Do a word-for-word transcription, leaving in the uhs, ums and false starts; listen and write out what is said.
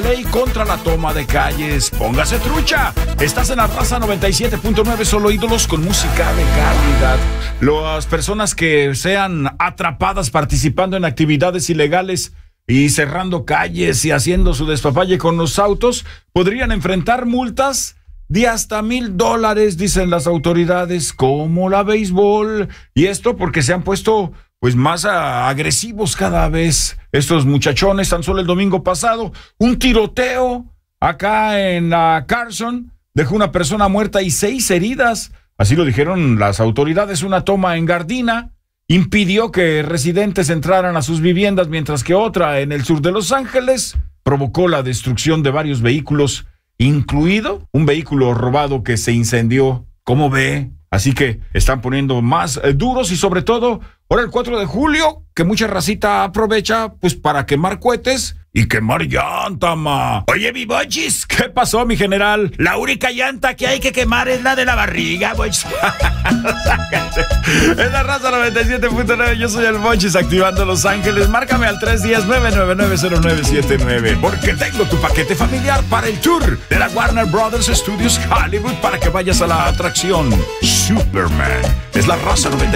ley contra la toma de calles. Póngase trucha. Estás en la Raza noventa y siete punto nueve, solo ídolos con música de calidad. Las personas que sean atrapadas participando en actividades ilegales y cerrando calles y haciendo su despapalle con los autos podrían enfrentar multas de hasta mil dólares, dicen las autoridades, como la béisbol. Y esto porque se han puesto pues más a, agresivos cada vez estos muchachones. Tan solo el domingo pasado, un tiroteo acá en la Carson dejó una persona muerta y seis heridas. Así lo dijeron las autoridades. Una toma en Gardena impidió que residentes entraran a sus viviendas, mientras que otra en el sur de Los Ángeles provocó la destrucción de varios vehículos, incluido un vehículo robado que se incendió. ¿Cómo ve? Así que están poniendo más eh, duros y sobre todo ahora el cuatro de julio, que mucha racita aprovecha pues para quemar cohetes y quemar llanta, ma. Oye, mi Bonchis, ¿qué pasó, mi general? La única llanta que hay que quemar es la de la barriga, Bonchis. Es la Raza noventa y siete punto nueve, yo soy el Bonchis, activando Los Ángeles. Márcame al tres uno cero, nueve nueve nueve, cero nueve siete nueve, porque tengo tu paquete familiar para el tour de la Warner Brothers Studios Hollywood para que vayas a la atracción Superman. Es la Raza noventa y siete.